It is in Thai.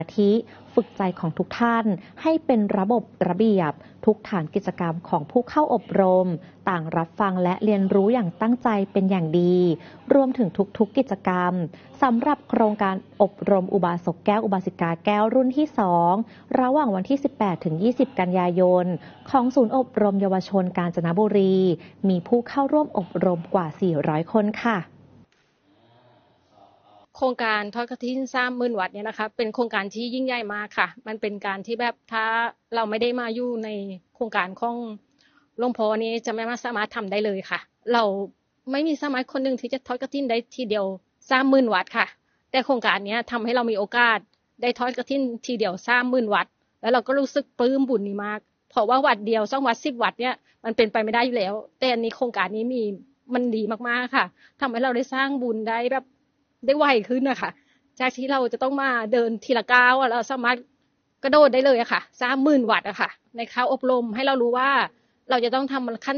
ธิฝึกใจของทุกท่านให้เป็นระบบระเบียบทุกฐานกิจกรรมของผู้เข้าอบรมต่างรับฟังและเรียนรู้อย่างตั้งใจเป็นอย่างดีรวมถึงทุกๆกิจกรรมสำหรับโครงการอบรมอุบาสกแก้วอุบาสิกาแก้วรุ่นที่2ระหว่างวันที่18ถึง20กันยายนของศูนย์อบรมเยาวชนกาญจนบุรีมีผู้เข้าร่วมอบรมกว่า400คนค่ะโครงการทอดกฐิน30,000 วัตต์เนี่ยนะคะเป็นโครงการที่ยิ่งใหญ่มากค่ะมันเป็นการที่แบบถ้าเราไม่ได้มาอยู่ในโครงการของหลวงพ่อนี้จะไม่สามารถทำได้เลยค่ะเราไม่มีสามารถคนหนึ่งที่จะทอดกฐินได้ทีเดียว30,000 วัตต์ค่ะแต่โครงการนี้ทำให้เรามีโอกาสได้ทอดกฐินทีเดียว30,000 วัตต์แล้วเราก็รู้สึกปลื้มบุญนี้มากเพราะว่าวัตต์เดียว2 วัตต์10 วัตต์เนี่ยมันเป็นไปไม่ได้อยู่แล้วแต่อันนี้โครงการนี้มันดีมากๆค่ะทำให้เราได้สร้างบุญได้ไวขึ้นนะคะจากที่เราจะต้องมาเดินทีละก้าวเราสามารถกระโดดได้เลยอะค่ะ30,000 วัตต์อะค่ะในค่าอบรมให้เรารู้ว่าเราจะต้องทำขั้น